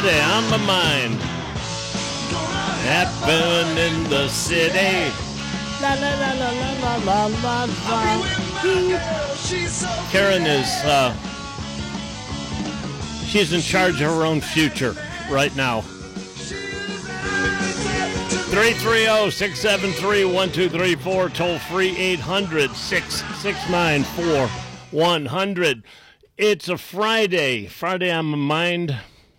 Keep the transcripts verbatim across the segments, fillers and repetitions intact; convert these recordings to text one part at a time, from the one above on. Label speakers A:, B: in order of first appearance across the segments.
A: Friday on my mind. Happened in the city. La la la la la la la la. Karen is uh, she's in charge of her own future right now. three three zero, six seven three, one two three four, toll free eight hundred, six six nine, four one zero zero. It's a Friday. Friday on my mind.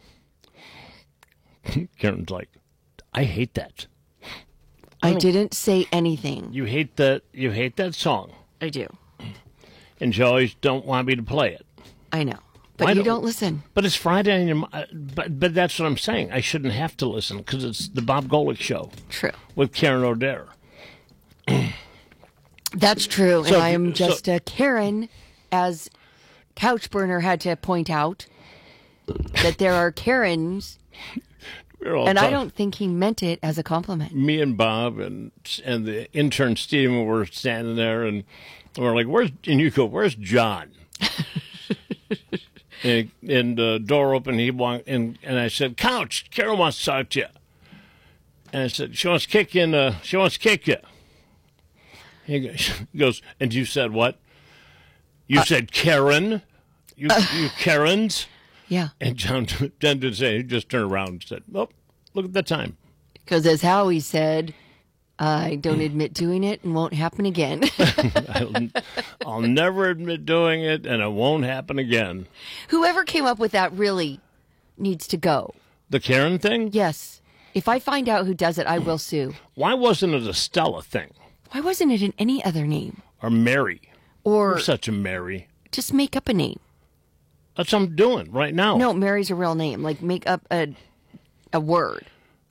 A: Karen's like, I hate that.
B: I, I didn't say anything.
A: You hate that you hate that song.
B: I do.
A: And you always don't want me to play it.
B: I know. But
A: Why
B: you
A: don't,
B: don't listen.
A: But it's Friday on your mind. But, but that's what I'm saying. I shouldn't have to listen because it's the Bob Golick Show.
B: True.
A: With Karen O'Dare.
B: That's true.
A: So
B: and I
A: you-
B: am just
A: so-
B: a Karen, as Couchburner had to point out, that there are Karens,
A: We're all
B: and I
A: talk-
B: don't think he meant it as a compliment.
A: Me and Bob and and the intern Steven were standing there, and we're like, "Where's?" And you go, "Where's John?" and and the door opened. He walked and and I said, "Couch, Karen wants to talk to you." And I said, "She wants to kick you in the. She wants to kick you." He goes, he goes, "And you said what?" You
B: Uh,
A: said Karen. You
B: uh,
A: you Karens.
B: Yeah.
A: And John John didn't say. He just turned around and said, "Oh, look at the time."
B: Because as Howie said, I don't admit doing it and won't happen again.
A: I'll, I'll never admit doing it, and it won't happen again.
B: Whoever came up with that really needs to go.
A: The Karen thing?
B: Yes. If I find out who does it, I will sue.
A: Why wasn't it a Stella thing?
B: Why wasn't it in any other name?
A: Or Mary?
B: Or
A: You're such a Mary.
B: just make up a name.
A: That's what I'm doing right now.
B: No, Mary's a real name. Like, make up a a word.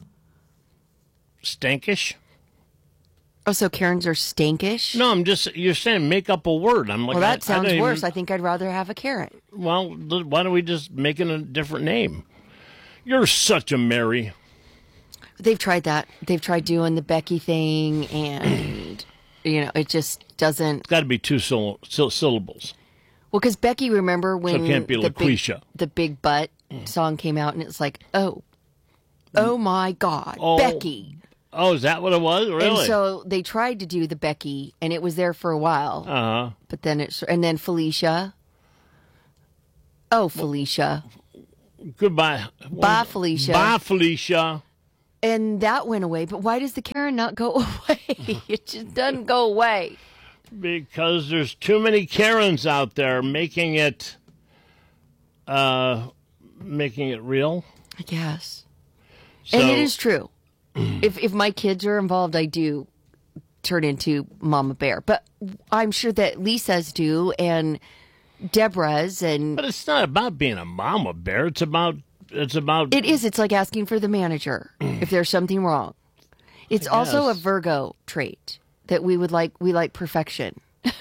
A: Stankish?
B: Oh, so Karens are stankish?
A: No, I'm just, you're saying make up a word. I'm like,
B: Well,
A: I-
B: that
A: I
B: sounds
A: don't
B: worse.
A: even-
B: I think I'd rather have a Karen.
A: well, why don't we just make it a different name? You're such a Mary.
B: They've tried that. They've tried doing the Becky thing, and, you know, it just doesn't.
A: It's got to be two syll- syll- syllables.
B: Well, because Becky, remember when
A: it can't be
B: the, big,
A: LaQuisha.
B: the Big Butt song came out, and it's like, oh, oh my God,
A: Oh,
B: Becky.
A: Oh, is that what it was? Really?
B: And so they tried to do the Becky, and it was there for a while.
A: uh-huh.
B: But then it's, and then Felicia. Oh, Felicia.
A: Goodbye.
B: Bye, Felicia.
A: Bye, Felicia.
B: And that went away. But why does the Karen not go away? It just doesn't go away.
A: Because there's too many Karens out there making it, uh, making it real.
B: I guess.
A: So,
B: And it is true. if if my kids are involved, I do turn into Mama Bear. But I'm sure that Lisa's do, and Deborah's, and
A: but it's not about being a mama bear. It's about it's about.
B: it is. It's like asking for the manager if there's something wrong. It's also a
A: guess.
B: Virgo trait that we would like. We like perfection.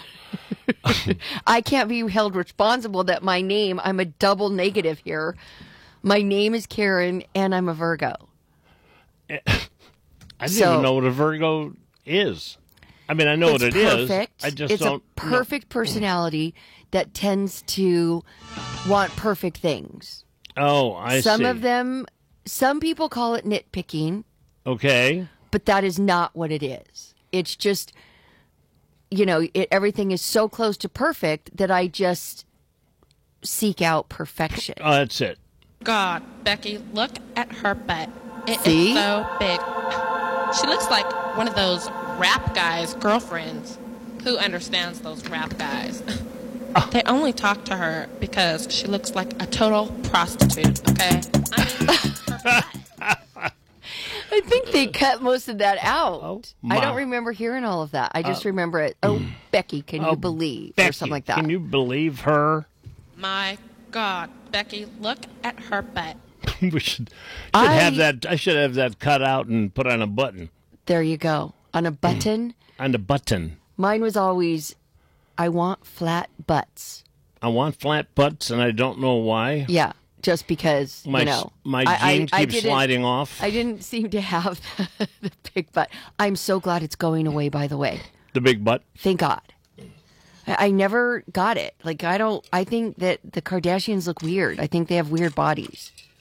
B: I can't be held responsible that my name. I'm a double negative here. My name is Karen, and I'm a Virgo.
A: I didn't
B: So-
A: even know what a Virgo is. I mean, I know
B: It's
A: what it is.
B: perfect.
A: I just
B: it's
A: don't.
B: a perfect personality that tends to want perfect things.
A: know. Oh, I
B: some
A: see.
B: of them, some people call it nitpicking,
A: Okay.
B: but that is not what it is. It's just, you know, it, everything is so close to perfect that I just seek out perfection.
A: Oh, that's it.
C: God, Becky, look at her butt. It is
B: See?
C: so big. She looks like one of those rap guys' girlfriends. Who understands those rap guys? They only talk to her because she looks like a total prostitute, okay? I mean, her butt.
B: I think they cut most of that out.
A: Oh,
B: I
A: my.
B: don't remember hearing all of that. I just remember it. Oh, Becky, can
A: Oh,
B: you believe?
A: Becky,
B: or something like that.
A: Can you believe her?
C: My God, Becky, look at her butt.
A: we should, should
B: I-
A: have that. I should have that cut out and put on a button.
B: There you go. On a button.
A: On the button.
B: Mine was always, I want flat butts.
A: I want flat butts, and I don't know why.
B: Yeah, just because,
A: My
B: you know.
A: my
B: I-
A: jeans
B: I- I
A: keep
B: didn't-
A: sliding off.
B: I didn't seem to have the big butt. I'm so glad it's going away, by the way.
A: the big butt.
B: Thank God. I, I never got it. Like, I don't, I think that the Kardashians look weird. I think they have weird bodies.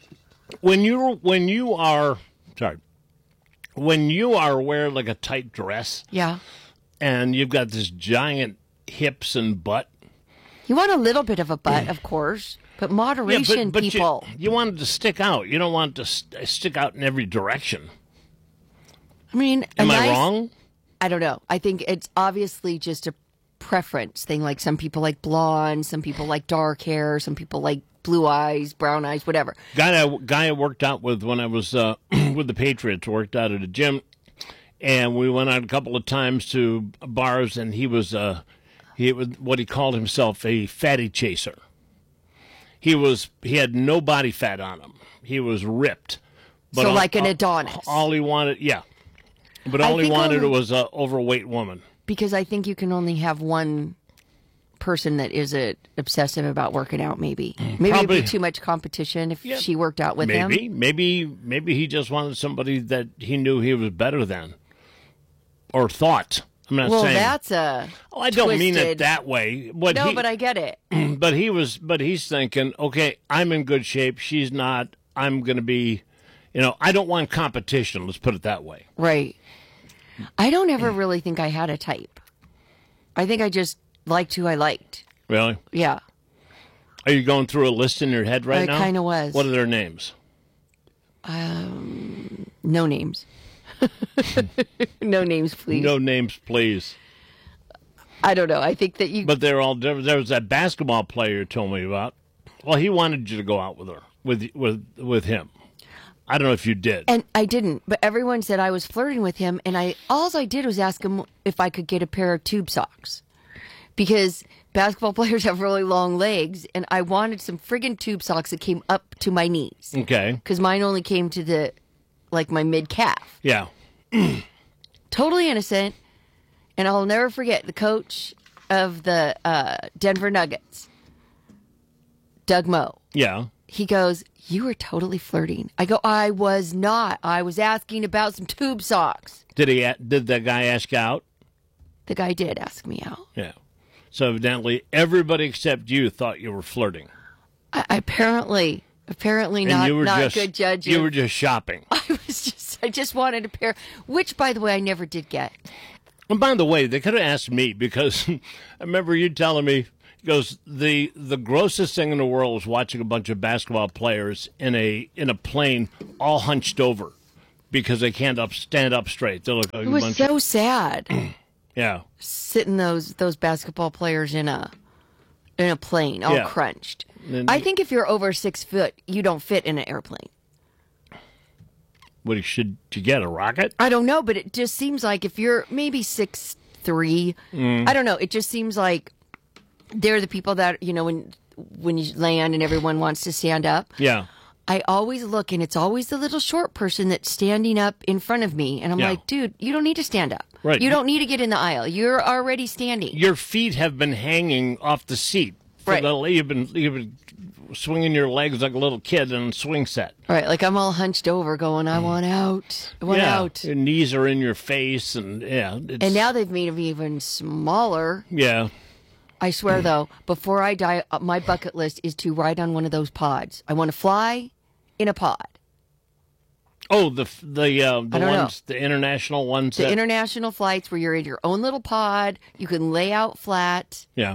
A: when you when you are sorry, when you are wearing like a tight dress
B: Yeah.
A: and you've got this giant hips and butt.
B: You want a little bit of a butt, of course, but moderation,
A: Yeah, but, but
B: people.
A: You, you want it to stick out. You don't want it to st- stick out in every direction.
B: I mean, a
A: Am
B: nice,
A: I wrong?
B: I don't know. I think it's obviously just a preference thing. Like some people like blonde, some people like dark hair, some people like blue eyes, brown eyes, whatever.
A: Guy I, guy I worked out with when I was uh, with the Patriots, worked out at a gym, and we went out a couple of times to bars, and he was uh, he was what he called himself a fatty chaser. He was he had no body fat on him. He was ripped.
B: So
A: all-
B: like an
A: all-
B: Adonis.
A: All he wanted, yeah. But
B: I
A: all he
B: think
A: wanted
B: only-
A: was an overweight woman.
B: Because I think you can only have one person that is a, obsessive about working out, maybe. Maybe it'd
A: Probably.
B: be too much competition if
A: Yeah,
B: she worked out with him.
A: Maybe, maybe, maybe he just wanted somebody that he knew he was better than, or thought. I'm not
B: Well,
A: saying.
B: that's a
A: Oh, I don't mean it
B: twisted-
A: that way. What
B: No,
A: he,
B: but I get it.
A: but he was, but he's thinking, okay, I'm in good shape. She's not. I'm going to be, you know, I don't want competition. Let's put it that way.
B: Right. I don't ever really think I had a type. I think I just liked who I liked.
A: Really?
B: Yeah.
A: Are you going through a list in your head right
B: I
A: now?
B: kinda was.
A: What are their names?
B: No names. No names, please.
A: No names, please.
B: I don't know. I think that you.
A: But they're all different. There was that basketball player you told me about. Well, he wanted you to go out with her, with with with him. I don't know if you did.
B: And I didn't, but everyone said I was flirting with him, and I all I did was ask him if I could get a pair of tube socks, because basketball players have really long legs, and I wanted some friggin' tube socks that came up to my knees,
A: Okay.
B: because mine only came to the, like my mid calf.
A: Yeah.
B: Totally innocent, and I'll never forget the coach of the uh, Denver Nuggets, Doug Moe.
A: Yeah.
B: He goes, "You were totally flirting." I go, "I was not. I was asking about some tube socks."
A: Did he? a- Did that guy ask you out?
B: The guy did ask me out.
A: Yeah. So evidently, everybody except you thought you were flirting.
B: I, apparently, apparently
A: And
B: not
A: you were
B: not
A: just,
B: good judging.
A: You were just shopping.
B: I was just, I just wanted a pair, which, by the way, I never did get.
A: And by the way, they could have asked me because I remember you telling me, he goes, the the grossest thing in the world is watching a bunch of basketball players in a in a plane all hunched over because they can't up stand up straight. They look like
B: It
A: a
B: was
A: bunch
B: so
A: of,
B: sad
A: yeah.
B: sitting those those basketball players in a in a plane, all
A: Yeah.
B: crunched.
A: And-
B: I think if you're over six foot, you don't fit in an airplane.
A: What should you get, a rocket?
B: I don't know, but it just seems like if you're maybe six three,
A: Mm.
B: I don't know. It just seems like they're the people that, you know, when when you land and everyone wants to stand up.
A: Yeah.
B: I always look, and it's always the little short person that's standing up in front of me, and I'm
A: Yeah.
B: like, dude, you don't need to stand up.
A: Right.
B: You don't need to get in the aisle. You're already standing.
A: Your feet have been hanging off the seat. For
B: Right.
A: the, you've been you've been swinging your legs like a little kid in a swing set.
B: Right, like I'm all hunched over, going, I want out. I want
A: yeah.
B: out.
A: Your knees are in your face, and yeah. It's,
B: And now they've made them even smaller.
A: yeah.
B: I swear, though, before I die, uh, my bucket list is to ride on one of those pods. I want to fly in a pod.
A: Oh, the the uh, the
B: I don't know.
A: ones, the international ones.
B: The
A: that,
B: international flights where you're in your own little pod, you can lay out flat.
A: yeah.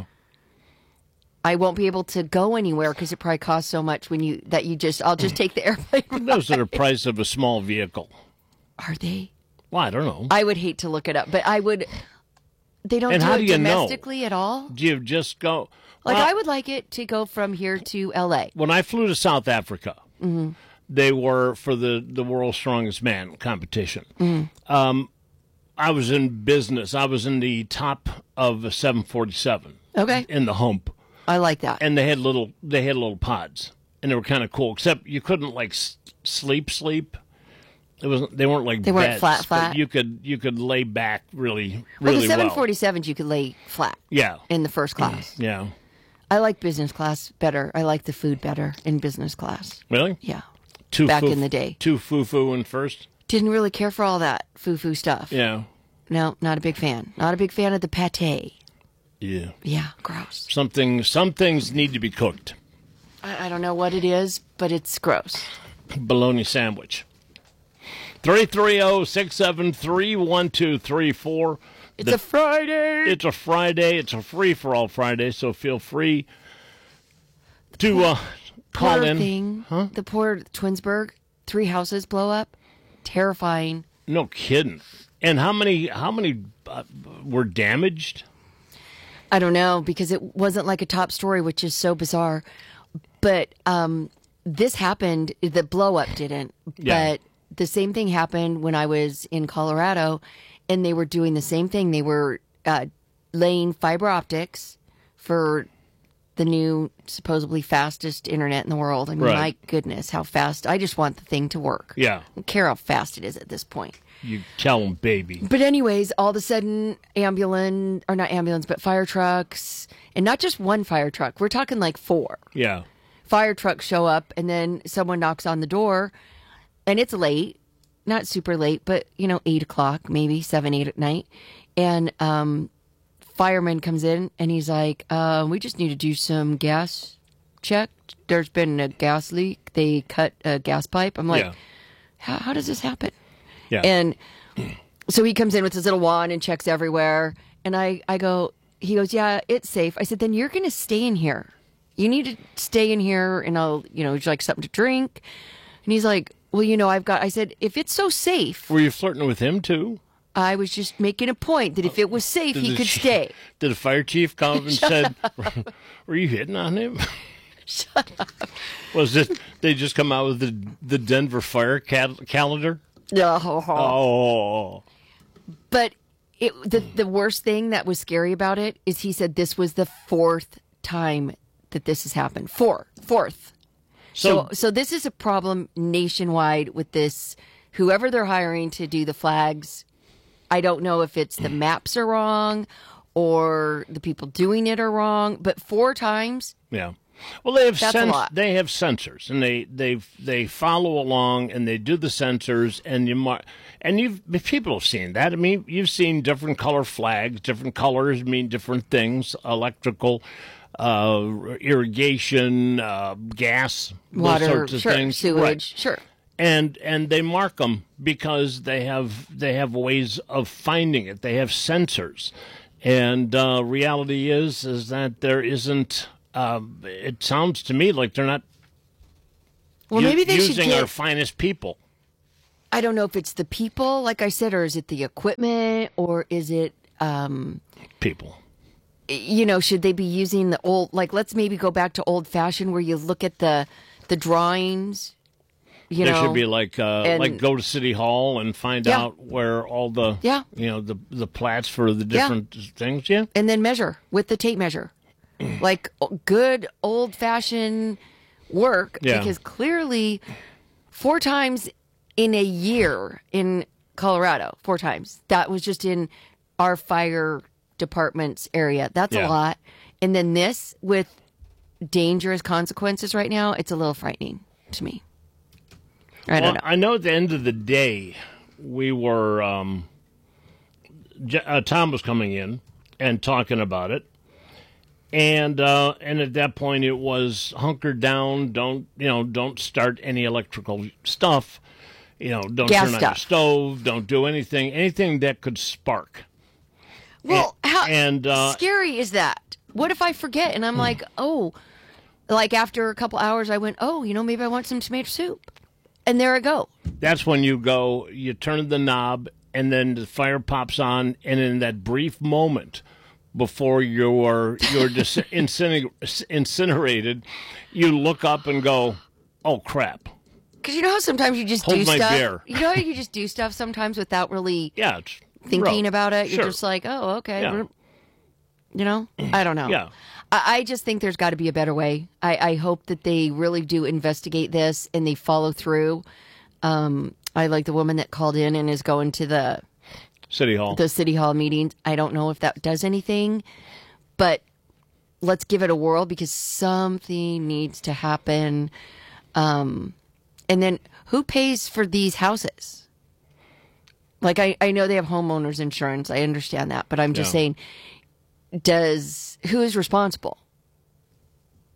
B: I won't be able to go anywhere because it probably costs so much when you that you just I'll just take the airplane ride.
A: Those are the price of a small vehicle.
B: Are they?
A: Well, I don't know.
B: I would hate to look it up, but I would. They don't
A: And
B: do
A: how
B: it
A: do you know?
B: domestically at all.
A: Do you just go?
B: Like
A: Well,
B: I would like it to go from here to L A.
A: when I flew to South Africa,
B: Mm-hmm.
A: they were for the the World's Strongest Man competition.
B: Mm-hmm.
A: Um, I was in business. I was in the top of a seven forty-seven.
B: Okay.
A: In the hump,
B: I like that.
A: and they had little they had little pods, and they were kind of cool. Except you couldn't like s- sleep sleep. It wasn't. They weren't like
B: They weren't
A: beds,
B: flat,
A: but
B: flat.
A: You could you could lay back really
B: well,
A: really
B: the seven forty-sevens you could lay flat
A: Yeah,
B: in the first class.
A: yeah.
B: I like business class better. I like the food better in business class.
A: Really?
B: Yeah.
A: Too
B: Back
A: foo-
B: in the day.
A: Too foo foo in first.
B: Didn't really care for all that foo-foo stuff.
A: Yeah.
B: No, not a big fan. Not a big fan of the pate.
A: Yeah.
B: Yeah, gross.
A: Something. Some things need to be cooked.
B: I, I don't know what it is, but it's gross.
A: bologna sandwich. three three zero, six seven three, one two three four.
B: It's a Friday.
A: It's a Friday. It's a free-for-all Friday, so feel free to uh, call
B: poor
A: in.
B: Thing,
A: Huh?
B: The poor Twinsburg, three houses blow up. Terrifying.
A: No kidding. And how many how many uh, were damaged?
B: I don't know, because it wasn't like a top story, which is so bizarre. But um, this happened, the blow up didn't.
A: Yeah.
B: But the same thing happened when I was in Colorado, and they were doing the same thing. They were uh, laying fiber optics for the new supposedly fastest internet in the world. I mean,
A: Right.
B: my goodness, how fast. I just want the thing to work.
A: Yeah.
B: I don't care how fast it is at this point.
A: You tell them, baby.
B: But anyways, all of a sudden, ambulance, or not ambulance, but fire trucks, and not just one fire truck. We're talking like four.
A: Yeah.
B: Fire trucks show up, and then someone knocks on the door, and it's late. Not super late, but, you know, eight o'clock, maybe seven, eight at night. And um, fireman comes in, and he's like, uh, we just need to do some gas check. There's been a gas leak. They cut a gas pipe. I'm like,
A: Yeah.
B: how, how does this happen?
A: Yeah.
B: And so he comes in with his little wand and checks everywhere. And I, I go, he goes, yeah, it's safe. I said, then you're going to stay in here. You need to stay in here, and I'll, you know, would you like something to drink? And he's like, well, you know, I've got, I said, if it's so safe,
A: Were you flirting with him, too?
B: I was just making a point that if it was safe,
A: Did
B: he
A: the
B: could
A: ch-
B: stay.
A: Did the fire chief come up and said, were you hitting on him?
B: Shut up.
A: Was it, they just come out with the, the Denver fire cal- calendar?
B: No.
A: Oh.
B: But it, the, the worst thing that was scary about it is he said this was the fourth time that this has happened. Four. Fourth.
A: So,
B: So, so this is a problem nationwide with this. Whoever they're hiring to do the flags, I don't know if it's the maps are wrong or the people doing it are wrong, but four times.
A: yeah. Well, they have
B: That's a
A: sens-
B: lot.
A: they have sensors, and they they they follow along, and they do the sensors, and you mar- and you've people have seen that. I mean, you've seen different color flags, different colors mean different things. Electrical, uh, irrigation, uh, gas,
B: Water,
A: those sorts of
B: sure,
A: things,
B: sewage,
A: Right.
B: sure.
A: and and they mark them because they have they have ways of finding it. They have sensors, and uh, reality is is that there isn't. Um, it sounds to me like they're not
B: Well,
A: u-
B: maybe they should
A: using
B: get.
A: our finest people.
B: I don't know if it's the people, like I said, or is it the equipment, or is it, um,
A: People.
B: you know, should they be using the old? Like, let's maybe go back to old fashioned, where you look at the the drawings. You
A: They
B: know,
A: should be like uh,
B: and-
A: like go to City Hall and find
B: Yeah.
A: out where all the
B: Yeah.
A: you know the the plats for the
B: Yeah.
A: different things. Yeah.
B: and then measure with the tape measure, like o- good old fashioned work.
A: Yeah.
B: Because clearly, four times in a year in Colorado, four times that was just in our fire department's area. That's
A: Yeah.
B: a lot. And then this with dangerous consequences right now, it's a little frightening to me. I don't
A: Well,
B: know.
A: I know at the end of the day, we were um, J- uh, Tom was coming in and talking about it, and uh, and at that point it was hunker down. Don't you know? Don't start any electrical stuff. You know, don't
B: Gas
A: turn on your
B: stuff.
A: stove. Don't do anything. Anything that could spark.
B: Well,
A: and-
B: how
A: and, uh,
B: scary is that? What if I forget and I'm like, oh, like after a couple hours, I went, oh, you know, maybe I want some tomato soup, and there I go.
A: That's when you go. You turn the knob, and then the fire pops on, and in that brief moment before you're you're dis- incinerated, incinerated, you look up and go, "Oh crap!"
B: Because you know how sometimes you just
A: Hold
B: do
A: my
B: stuff.
A: beer.
B: You know how you just do stuff sometimes without really
A: Yeah, it's
B: thinking
A: rough.
B: about it. You're
A: Sure.
B: just like, oh, okay.
A: Yeah.
B: we're- You know, I don't know.
A: Yeah.
B: I, I just think there's got to be a better way. I, I hope that they really do investigate this and they follow through. Um, I like the woman that called in and is going to the
A: City Hall.
B: the city hall meetings. I don't know if that does anything, but let's give it a whirl because something needs to happen. Um, and then who pays for these houses? Like, I, I know they have homeowners insurance. I understand that, but I'm just
A: Yeah.
B: saying, does who is responsible?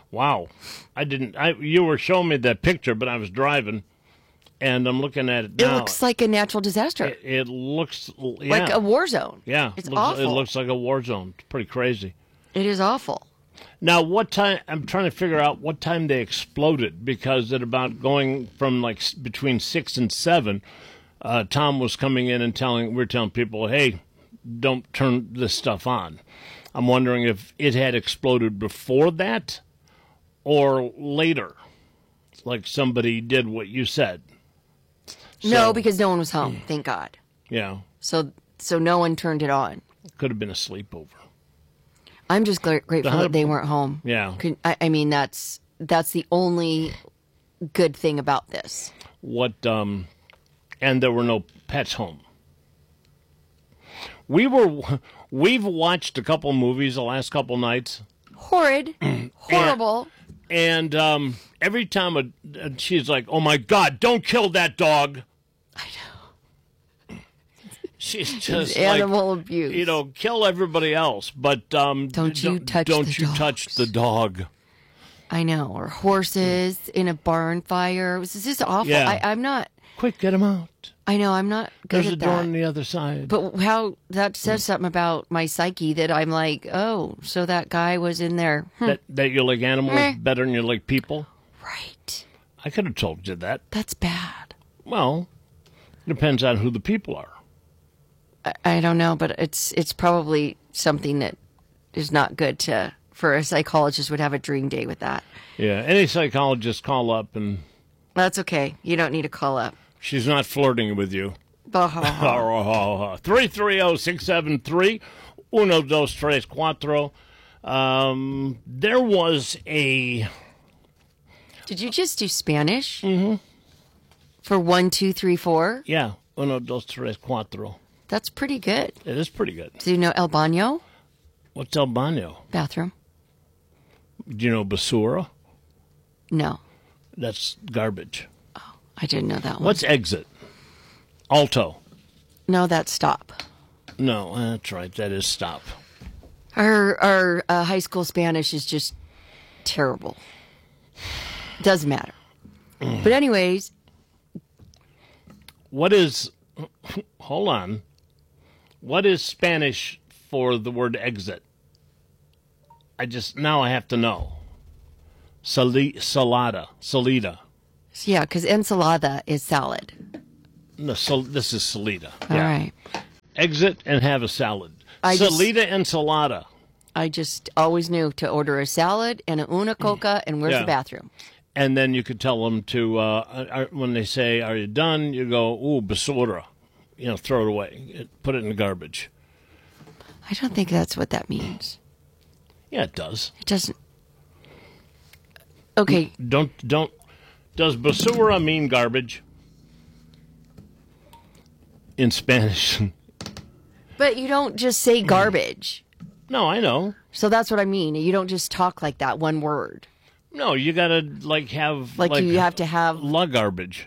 A: Wow. I didn't. I You were showing me that picture, but I was driving, and I'm looking at it
B: It
A: now.
B: looks like a natural disaster,
A: It, it looks yeah.
B: like a war zone.
A: Yeah,
B: it's
A: looks,
B: awful.
A: It looks like a war zone. It's pretty crazy.
B: It is awful.
A: Now, what time? I'm trying to figure out what time they exploded, because at about going from like s- between six and seven, uh, Tom was coming in and telling we're telling people, "Hey, don't turn this stuff on." I'm wondering if it had exploded before that or later, like somebody did what you said.
B: No,
A: So,
B: because no one was home. Thank God.
A: yeah,
B: So so no one turned it on.
A: could have been a sleepover.
B: I'm just gr- grateful
A: The-
B: that they weren't home.
A: Yeah.
B: Could- I, I mean, that's that's the only good thing about this.
A: What um and there were no pets home. We were we've watched a couple movies the last couple nights,
B: Horrid, horrible.
A: and um every time a, a- she's like, "Oh my God, don't kill that dog."
B: I know.
A: She's just
B: Animal
A: like,
B: abuse.
A: you know, kill everybody else, but um
B: Don't you touch
A: don't
B: the
A: you touch
B: dogs.
A: the dog.
B: I know. Or horses in a barn fire. It was just awful.
A: Yeah.
B: I, I'm not.
A: Quick, get him out.
B: I know. I'm not good
A: There's a
B: at
A: door
B: that.
A: on the other side.
B: But how that says something about my psyche that I'm like, oh, so that guy was in there. Hmm.
A: that that you like animals
B: Meh.
A: better than you like people.
B: Right.
A: I could have told you that.
B: That's bad.
A: Well, depends on who the people are.
B: I, I don't know, but it's it's probably something that is not good to for a psychologist would have a dream day with that.
A: Yeah, any psychologist call up and
B: That's okay. You don't need to call up.
A: she's not flirting with you.
B: Bah.
A: three three zero, six seven three, uno, dos, tres, cuatro. Um, there was a,
B: Did you just do Spanish? Mm-hmm. For one, two, three, four?
A: yeah, uno, dos, tres, cuatro.
B: That's pretty good.
A: It is pretty good.
B: Do you know El Baño?
A: What's el baño?
B: Bathroom?
A: Do you know basura?
B: No.
A: That's garbage.
B: I didn't know that one.
A: What's exit? Alto.
B: No, that's stop.
A: No, that's right. That is stop.
B: Our our uh, high school Spanish is just terrible. Doesn't matter. But anyways,
A: What is, hold on. What is Spanish for the word exit? I just, now I have to know. Sali, salada, salida.
B: yeah, because ensalada is salad.
A: No, sal, this is salida.
B: All right.
A: Exit and have a salad.
B: I just-
A: Salida ensalada.
B: I just always knew to order a salad and a una coca and where's
A: Yeah.
B: the bathroom?
A: And then you could tell them to, uh, are, when they say, "Are you done?" you go, "Ooh, basura." You know, throw it away. It, put it in the garbage.
B: I don't think that's what that means.
A: Yeah, it does.
B: It doesn't. Okay,
A: Don't, don't, does basura mean garbage? In Spanish.
B: but you don't just say garbage.
A: No, I know.
B: So that's what I mean. You don't just talk like that, one word.
A: No, you gotta like have
B: Like, you have to have.
A: la garbage,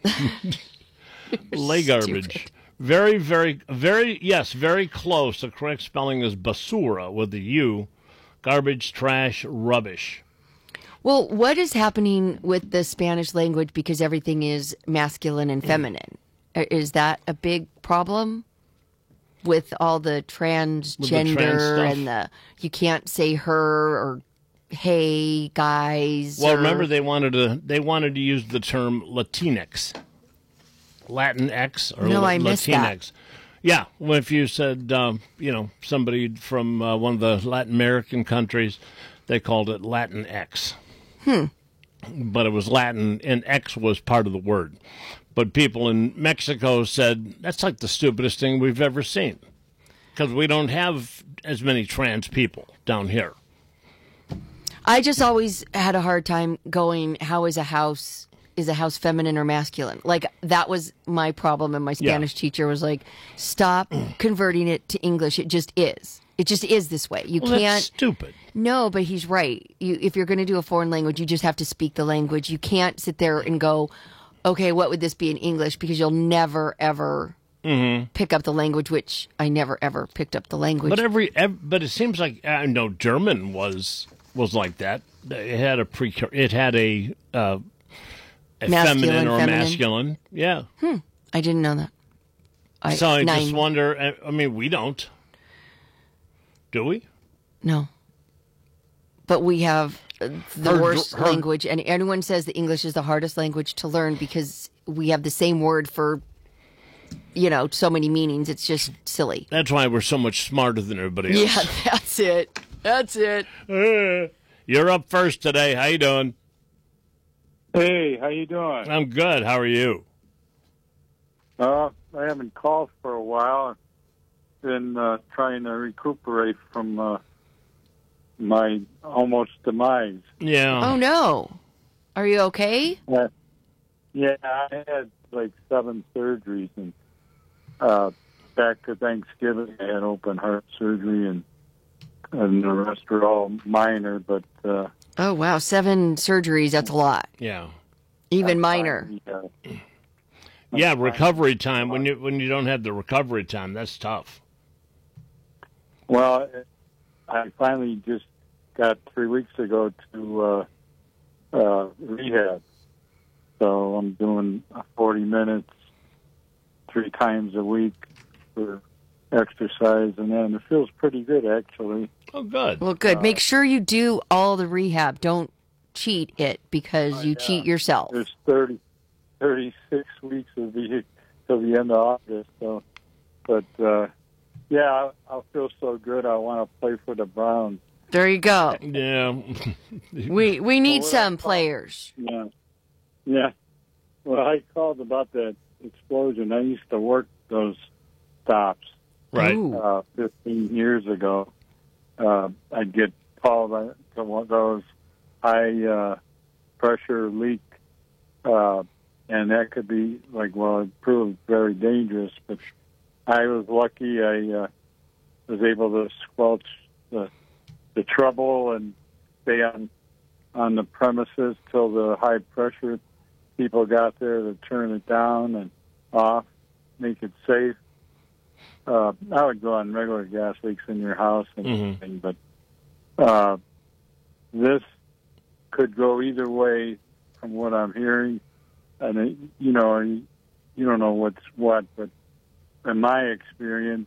A: lay garbage.
B: Stupid.
A: Very, very, very. Yes, very close. The correct spelling is basura with the U. Garbage, trash, rubbish.
B: Well, what is happening with the Spanish language because everything is masculine and feminine? I- Is that a big problem with all the transgender
A: trans stuff?
B: and the you can't say her or hey guys?
A: Well,
B: or-
A: remember they wanted to they wanted to use the term Latinx, Latin X or
B: No,
A: La-
B: I missed that.
A: Latinx. Yeah, well, if you said um, you know somebody from uh, one of the Latin American countries, they called it Latin X. Hmm. But it was Latin, and X was part of the word. But people in Mexico said that's like the stupidest thing we've ever seen, because we don't have as many trans people down here.
B: I just always had a hard time going. How is a house? Is a house feminine or masculine? Like that was my problem, and my Spanish teacher was like, "Stop converting it to English. It just is. It just is this way. You
A: Well,
B: can't."
A: that's stupid.
B: No, but he's right. You, if you're going to do a foreign language, you just have to speak the language. You can't sit there and go, okay, what would this be in English? Because you'll never, ever pick up the language, which I never, ever picked up the language.
A: But every, ev but it seems like I know German was was like that. It had a pre. It had a, uh, a
B: Masculine,
A: feminine or
B: feminine.
A: masculine. Yeah.
B: I didn't know that. I,
A: So I
B: nine,
A: just wonder. I mean, we don't, do we?
B: No. But we have uh, the
A: Her-
B: worst
A: her-
B: language, and everyone says that English is the hardest language to learn because we have the same word for, you know, so many meanings. It's just silly.
A: That's why we're so much smarter than everybody
B: Yeah,
A: else.
B: that's it. That's it.
A: Yeah. You're up first today. How you doing?
D: Hey, how you doing?
A: I'm good. How are you?
D: Uh, I haven't called for a while. I've been uh, trying to recuperate from uh, my almost demise.
A: Yeah.
B: Oh, no. Are you okay?
D: Uh, yeah, I had like seven surgeries, and uh, back to Thanksgiving, I had open heart surgery, and and the rest are all minor, but uh,
B: Oh, wow. Seven surgeries. That's a lot.
A: Yeah.
B: Even
D: I
B: minor.
D: finally, uh,
A: Yeah. Recovery time. When you when you don't have the recovery time, that's tough.
D: Well, I finally just got three weeks ago to uh, uh, rehab. So I'm doing forty minutes three times a week for exercise, and then it feels pretty good, actually.
A: Oh, good.
B: Well, good. Make sure you do all the rehab. Don't cheat it because you cheat yourself.
D: There's thirty, thirty-six weeks of the till the end of August. So, but uh, yeah, I'll, I'll feel so good. I want to play for the Browns.
B: There you go.
A: Yeah.
B: We we need
D: Well,
B: some
D: that's all.
B: players.
D: Yeah, yeah. Well, I called about that explosion. I used to work those stops
A: Right.
B: Ooh.
D: uh, fifteen years ago. Uh, I'd get called to one of those high uh, pressure leak, uh, and that could be like, well, it proved very dangerous. But I was lucky. I uh, was able to squelch the the trouble and stay on on the premises till the high pressure people got there to turn it down and off, make it safe. Uh, I would go on regular gas leaks in your house and
A: Mhm.
D: everything, but uh, this could go either way from what I'm hearing. And, it, you know, you, you don't know what's what, but in my experience,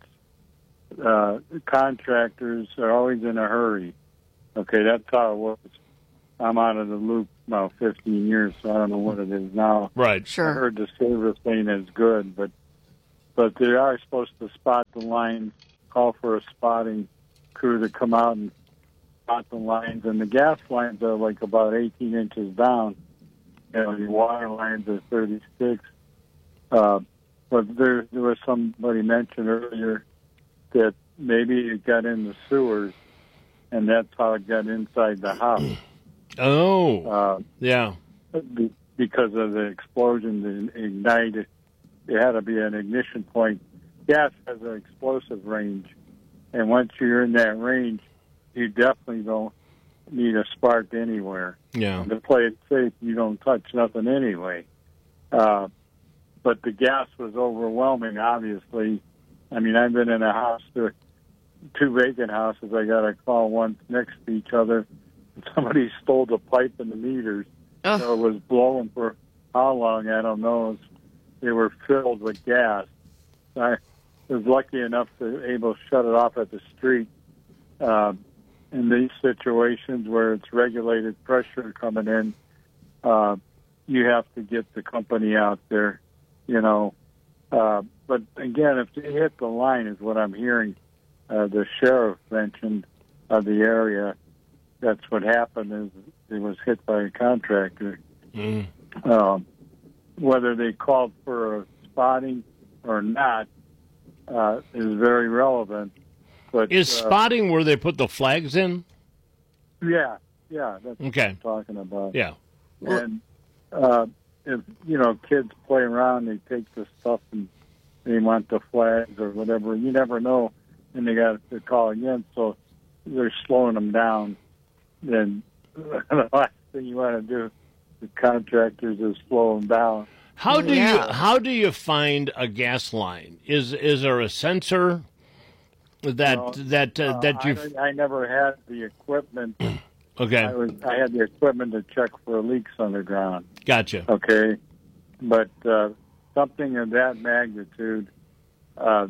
D: uh, contractors are always in a hurry. Okay, that's how it was. I'm out of the loop about fifteen years, so I don't know what it is now.
A: Right.
D: I
B: Sure.
D: heard the service lane is good, but but they are supposed to spot the lines, call for a spotting crew to come out and spot the lines. And the gas lines are like about eighteen inches down. You know, your water lines are thirty-six. Uh, but there, there was somebody mentioned earlier that maybe it got in the sewers, and that's how it got inside the house.
A: Oh.
D: Uh,
A: Yeah.
D: be- because of the explosion that ignited. It had to be an ignition point. Gas has an explosive range, and once you're in that range, you definitely don't need a spark anywhere.
A: Yeah.
D: To play it safe, you don't touch nothing anyway. Uh, but the gas was overwhelming, obviously. I mean, I've been in a house, there, two vacant houses. I got a call once next to each other. Somebody stole the pipe in the meters.
B: Ugh.
D: So it was blowing for how long, I don't know. They were filled with gas. I was lucky enough to able to shut it off at the street. Uh, in these situations where it's regulated pressure coming in, uh, you have to get the company out there, you know. Uh, but again, if they hit the line, is what I'm hearing. Uh, the sheriff mentioned of the area. That's what happened. Is it was hit by a contractor.
A: Mm.
D: Um, whether they called for a spotting or not uh, is very relevant. But
A: Is
D: uh,
A: spotting where they put the flags in?
D: yeah, yeah, that's what
A: Okay.
D: I'm talking about.
A: Yeah.
D: And uh, if you know kids play around, they take the stuff and they want the flags or whatever. You never know, and they got to call again. So they're slowing them down. Then the last thing you want to do, the contractors, is slow them down.
A: How do
B: Yeah.
A: you how do you find a gas line? Is is there a sensor that
D: Well,
A: that uh,
D: Uh,
A: that you
D: I, I never had the equipment
A: Okay.
D: I was I had the equipment to check for leaks underground.
A: Gotcha.
D: Okay, but uh, something of that magnitude uh,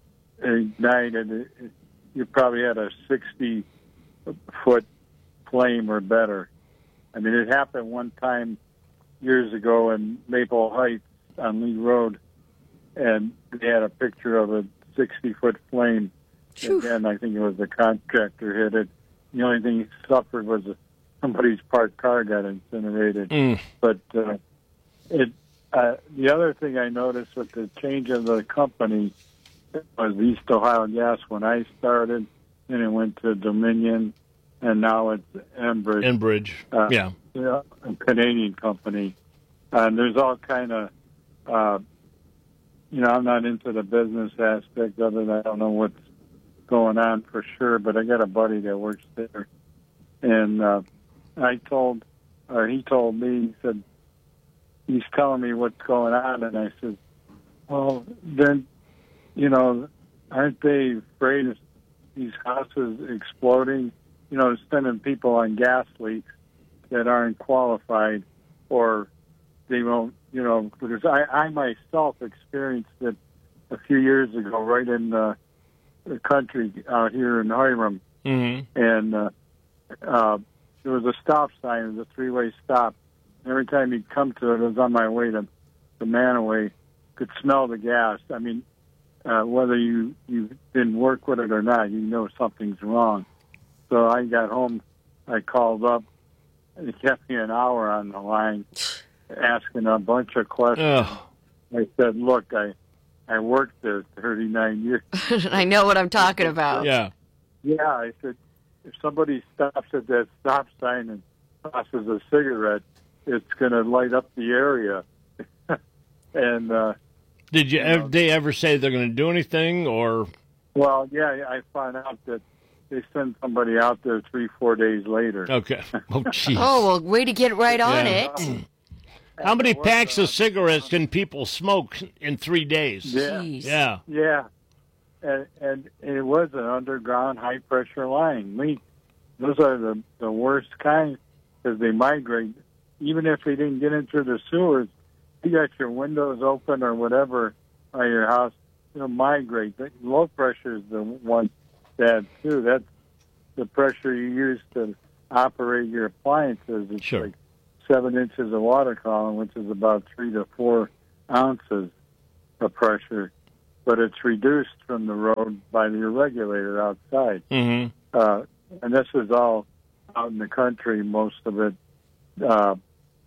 D: ignited. You probably had a sixty foot flame or better. I mean, it happened one time years ago in Maple Heights on Lee Road, and they had a picture of a sixty foot flame.
B: Phew.
D: And I think it was the contractor hit it. The only thing he suffered was somebody's parked car got incinerated.
A: Mm.
D: But uh, it uh, the other thing I noticed with the change of the company was East Ohio Gas when I started, and it went to Dominion, and now it's Enbridge.
A: Enbridge.
D: Uh,
A: yeah.
D: Yeah, a Canadian company. And there's all kind of, uh, you know, I'm not into the business aspect of it. I don't know what's going on for sure, but I got a buddy that works there. And uh, I told, or he told me, he said, he's telling me what's going on. And I said, well, then, you know, aren't they afraid of these houses exploding? You know, sending people on gas leaks that aren't qualified, or they won't, you know, because I, I myself experienced it a few years ago right in the, the country out here in Hiram.
A: Mm-hmm.
D: And uh, uh, there was a stop sign, it was a three-way stop. And every time you'd come to it, it was on my way to, to Manaway, could smell the gas. I mean, uh, whether you, you didn't work with it or not, you know something's wrong. So I got home, I called up, and it kept me an hour on the line asking a bunch of questions.
A: Oh.
D: I said, look, I I worked there thirty-nine years.
B: I know what I'm talking about.
A: Yeah.
D: Yeah, I said, if somebody stops at that stop sign and tosses a cigarette, it's going to light up the area. and, uh,
A: Did you,
D: you
A: ever,
D: know,
A: they ever say they're going to do anything, or?
D: well, yeah, I found out that they send somebody out there three, four days later.
A: Okay. Oh, jeez.
B: Oh, well, way to get right on
A: Yeah.
B: it.
A: How many packs of cigarettes can people smoke in three days?
D: Yeah.
B: Jeez.
A: Yeah.
D: Yeah, and, and it was an underground high pressure line leak. Those are the the worst kind because they migrate. Even if they didn't get into the sewers, you got your windows open or whatever on your house, it'll migrate. The low pressure is the one bad too. That's the pressure you use to operate your appliances. It's
A: Sure.
D: like seven inches of water column, which is about three to four ounces of pressure, but it's reduced from the road by the regulator outside.
A: Mm-hmm.
D: Uh, and this is all out in the country, most of it. Uh,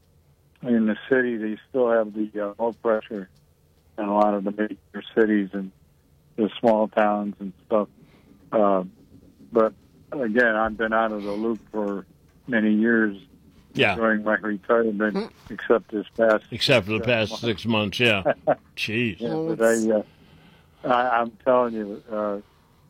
D: in the city, they still have the uh, low pressure in a lot of the major cities and the small towns and stuff. Uh, but again, I've been out of the loop for many years.
A: Yeah.
D: During my retirement, except this past.
A: Except for the past six months, yeah. Jeez.
D: Yeah, but I, uh, I, I'm telling you, uh,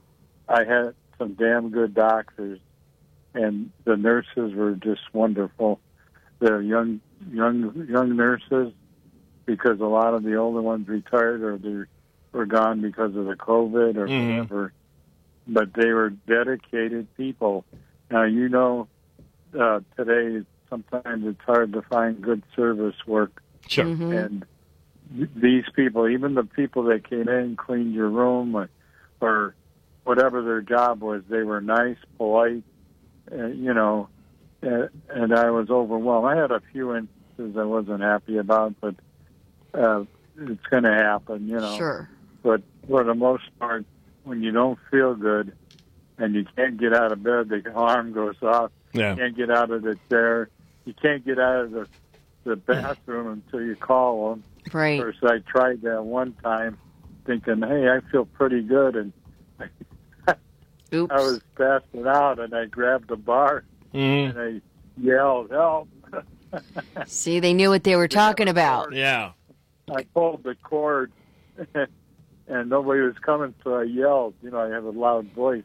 D: I had some damn good doctors, and the nurses were just wonderful. They're young, young, young nurses, because a lot of the older ones retired or they were gone because of the COVID or
A: Mhm.
D: whatever. But they were dedicated people. Now you know, uh, today sometimes it's hard to find good service work.
A: Sure.
B: Mm-hmm.
D: And th- these people, even the people that came in, cleaned your room, or, or whatever their job was, they were nice, polite, uh, you know, uh, and I was overwhelmed. I had a few instances I wasn't happy about, but uh, it's going to happen, you know.
B: Sure.
D: But for the most part, when you don't feel good and you can't get out of bed, the alarm goes off.
A: Yeah.
D: You can't get out of the chair. You can't get out of the, the bathroom until you call them.
B: Right.
D: First, I tried that one time thinking, hey, I feel pretty good. And
B: Oops.
D: I was passing out, and I grabbed the bar,
A: Mm-hmm.
D: and I yelled, help.
B: See, they knew what they were talking about.
A: Yeah.
D: I pulled the cord, and nobody was coming, so I yelled. You know, I have a loud voice.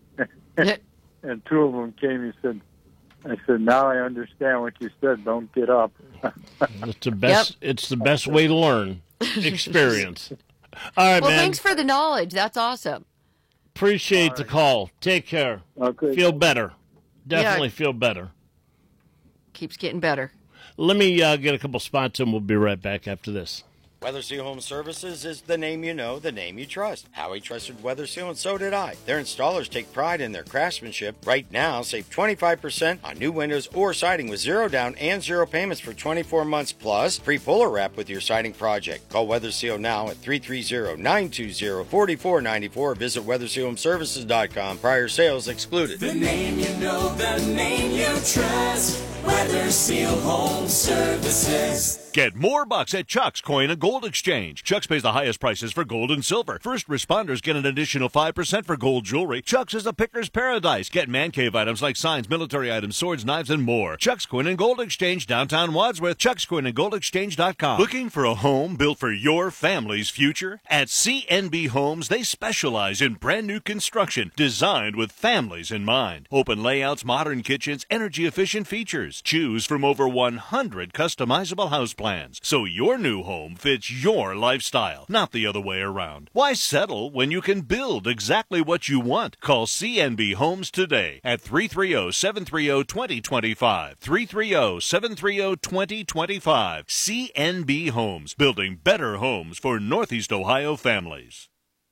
D: And two of them came and said, I said, now I understand what you said. Don't get up.
A: It's the best. It's the best way to learn. Experience. All right,
B: Well,
A: man.
B: thanks for the knowledge. That's awesome.
A: Appreciate the call. Take care.
D: Okay.
A: Feel better. Definitely
B: Yeah.
A: feel better.
B: Keeps getting better.
A: Let me uh, get a couple spots, and we'll be right back after this.
E: Weather Seal Home Services is the name you know, the name you trust. Howie trusted Weather Seal, and so did I. Their installers take pride in their craftsmanship. Right now, save twenty-five percent on new windows or siding with zero down and zero payments for twenty-four months, plus free puller wrap with your siding project. Call Weather Seal now at three three zero, nine two zero, four four nine four. Visit weather seal home services dot com. Prior sales excluded.
F: The name you know, the name you trust. Weather Seal Home Services.
G: Get more bucks at Chuck's Coin and Gold Exchange. Chuck's pays the highest prices for gold and silver. First responders get an additional five percent for gold jewelry. Chuck's is a picker's paradise. Get man cave items like signs, military items, swords, knives, and more. Chuck's Coin and Gold Exchange, downtown Wadsworth. Chuck's Coin and Gold Exchange dot com. Looking for a home built for your family's future? At C N B Homes, they specialize in brand new construction designed with families in mind. Open layouts, modern kitchens, energy efficient features. Choose from over one hundred customizable house plans, so your new home fits your lifestyle, not the other way around. Why settle when you can build exactly what you want? Call C N B Homes today at three three zero, seven three zero, two zero two five. three three zero, seven three zero, two zero two five. C N B Homes, building better homes for Northeast Ohio families.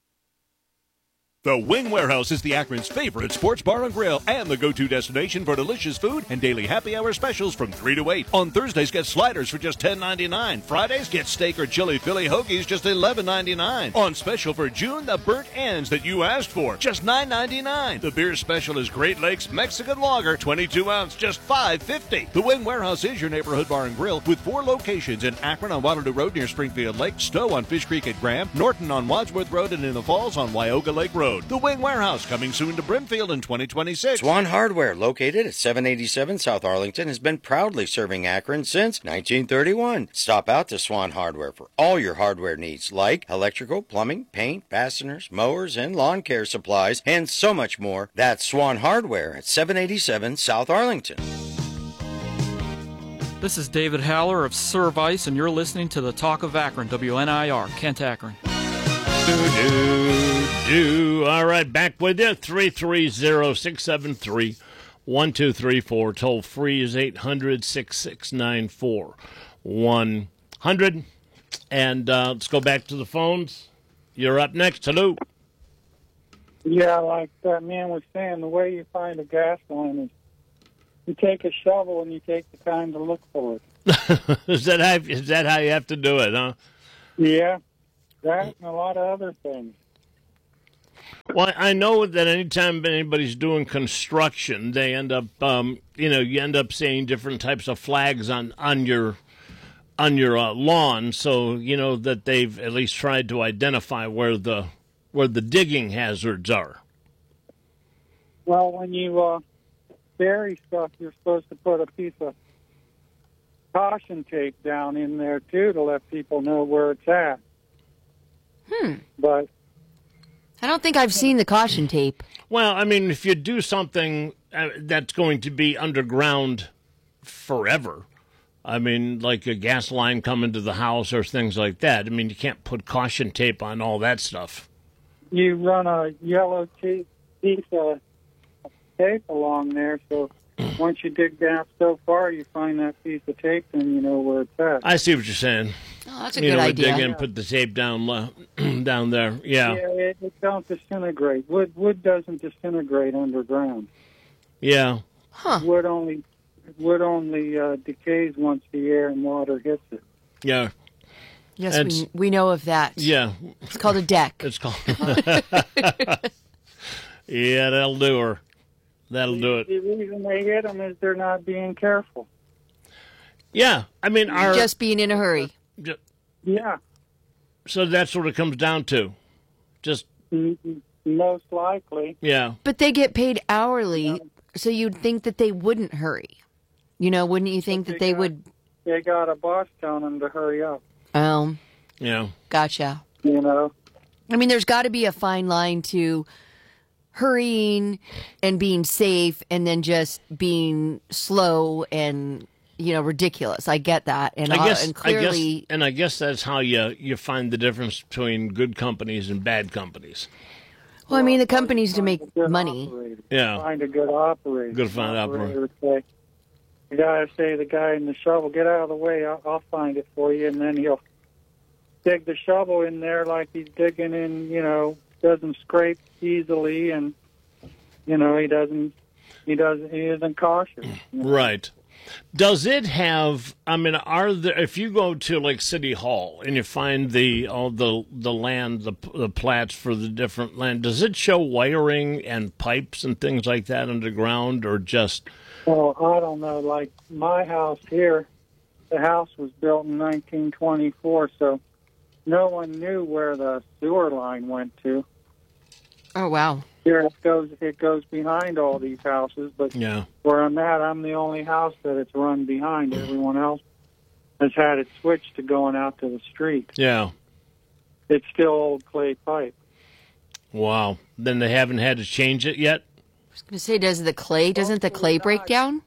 G: The Wing Warehouse is the Akron's favorite sports bar and grill and the go-to destination for delicious food and daily happy hour specials from three to eight. On Thursdays, get sliders for just ten ninety-nine. Fridays, get steak or chili Philly hoagies just eleven ninety-nine. On special for June, the burnt ends that you asked for, just nine ninety-nine. The beer special is Great Lakes Mexican Lager, twenty-two ounce, just five fifty. The Wing Warehouse is your neighborhood bar and grill with four locations in Akron on Waterloo Road near Springfield Lake, Stowe on Fish Creek at Graham, Norton on Wadsworth Road, and in the Falls on Wyoga Lake Road. The Wing Warehouse, coming soon to Brimfield in twenty twenty-six.
E: Swan Hardware, located at seven eighty-seven South Arlington, has been proudly serving Akron since nineteen thirty-one. Stop out to Swan Hardware for all your hardware needs, like electrical, plumbing, paint, fasteners, mowers, and lawn care supplies, and so much more. That's Swan Hardware at seven eighty-seven South Arlington.
H: This is David Haller of Service, and you're listening to the Talk of Akron, W N I R, Kent, Akron.
A: Do, do, do. All right, back with you. three three zero, six seven three, one two three four. Toll free is eight hundred, six six nine, four one zero zero. And uh, let's go back to the phones. You're up next. Hello.
I: Yeah, like that man was saying, the way you find a gas line is you take a shovel and you take the time to look for it.
A: is that how, is that how you have to do it, huh?
I: Yeah. That and a lot of other things.
A: Well, I know that anytime anybody's doing construction, they end up, um, you know, you end up seeing different types of flags on, on your on your uh, lawn, so you know that they've at least tried to identify where the where the digging hazards are.
I: Well, when you uh, bury stuff, you're supposed to put a piece of caution tape down in there too to let people know where it's at.
B: Hmm.
I: But
B: I don't think I've seen the caution tape.
A: Well, I mean, if you do something uh, that's going to be underground forever, I mean, like a gas line coming to the house or things like that, I mean, you can't put caution tape on all that stuff.
I: You run a yellow tape, piece of tape along there, so once you dig down so far, you find that piece of tape, and you know where it's at.
A: I see what you're saying.
B: Oh, that's a
A: you
B: good
A: know,
B: idea.
A: dig in, put the tape down uh, down there. Yeah.
I: Yeah, it, it don't disintegrate. Wood wood doesn't disintegrate underground.
A: Yeah.
B: Huh.
I: Wood only wood only uh, decays once the air and water hits it.
A: Yeah.
B: Yes,
A: And-
B: we, we know of that.
A: Yeah.
B: It's called a deck.
A: It's called. Yeah, that'll do her. That'll do it.
I: The reason they hit them is they're not being careful.
A: Yeah, I mean, our
B: Just being in a hurry.
A: ju-
I: Yeah,
A: so that's what it comes down to. Just
I: m- m- most likely.
A: yeah,
B: But they get paid hourly, so you'd think that they wouldn't hurry. You know, wouldn't you think
I: But
B: that
I: they
B: they
I: got-
B: would?
I: They got a boss telling them to hurry up.
B: Oh,
A: yeah.
B: gotcha.
I: You know.
B: I mean, there's got to be a fine line to hurrying and being safe and then just being slow and, you know, ridiculous. I get that. And,
A: I
B: uh,
A: guess,
B: and
A: I
B: clearly,
A: guess, and I guess that's how you you find the difference between good companies and bad companies.
B: Well, I mean, the company's to
I: Find
B: make
I: a good
B: money.
I: operator.
A: Yeah.
I: Find a good operator.
A: Good to find an operator.
I: would say, the guy say the guy in the shovel, get out of the way. I'll, I'll find it for you, and then he'll dig the shovel in there like he's digging in. You know, doesn't scrape easily, and you know he doesn't. He doesn't. He isn't cautious. You know?
A: Right. Does it have? I mean, are there? If you go to like City Hall and you find the all the the land, the the plats for the different land, does it show wiring and pipes and things like that underground, or just?
I: Well, I don't know. Like my house here, the house was built in nineteen twenty-four, so no one knew where the sewer line went to.
B: Oh, wow.
I: Here it goes. It goes behind all these houses, but
A: Yeah.
I: where I'm at, I'm the only house that it's run behind. Everyone else has had it switched to going out to the street.
A: Yeah.
I: It's still old clay pipe.
A: Wow. Then they haven't had to change it yet.
B: I was going to say, does the clay, doesn't the clay break down?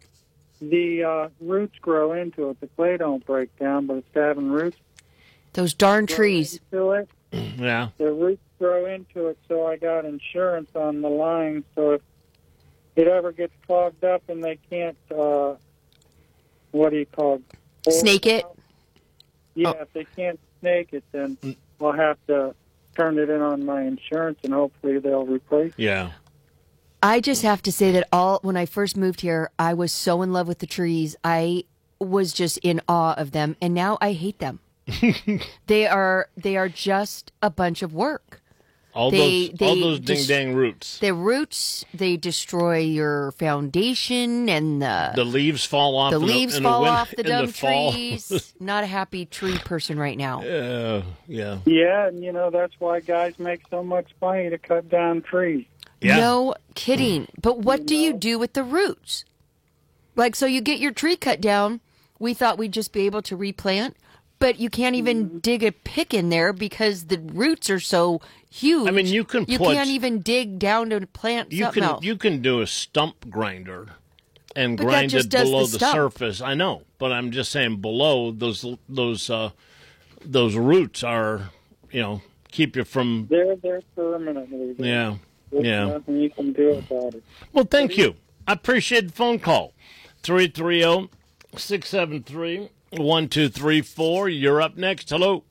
I: The uh, roots grow into it. The clay don't break down, but it's having roots
B: Those darn trees.
I: to it.
A: Yeah.
I: The roots grow into it, so I got insurance on the line. So if it ever gets clogged up and they can't, uh, what do you call it?
B: Snake it?
I: Yeah, if they can't snake it, then I'll have to turn it in on my insurance, and hopefully they'll replace it.
A: Yeah.
B: I just have to say that all when I first moved here, I was so in love with the trees. I was just in awe of them, and now I hate them. they are they are just a bunch of work.
A: All
B: They-
A: those all
B: they
A: those ding
B: just-
A: dang roots.
B: The roots, they destroy your foundation, and the
A: The leaves fall off.
B: the
A: in
B: leaves
A: in
B: fall
A: win-
B: off the
A: in
B: dumb
A: the fall.
B: trees. Not a happy tree person right now.
A: Uh, yeah.
I: Yeah, and you know that's why guys make so much money to cut down trees.
A: Yeah.
B: No kidding. But what do you do with the roots? Like, so you get your tree cut down. We thought we'd just be able to replant, but you can't even
A: Mm-hmm.
B: dig a pick in there because the roots are so huge.
A: I mean, you can
B: You
A: put-
B: can't even dig down to plant
A: You
B: something
A: can
B: else.
A: you can do a stump grinder and
B: But that
A: grind
B: just
A: it
B: does the
A: below the,
B: stump.
A: surface. I know, but I'm just saying below those those uh, those roots are, you know, keep you from.
I: They're there permanently. There's,
A: Yeah.
I: there's
A: Yeah.
I: nothing you can do about it.
A: Well, thank you. I appreciate the phone call. three three zero, six seven three, one two three four. You're up next. Hello.